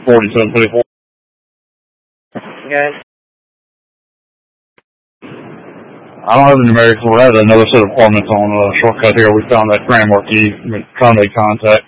4724. Okay. I don't have the numerics. We're at another set of apartments on a shortcut here. We found that Cranmore key. Trying to make contact.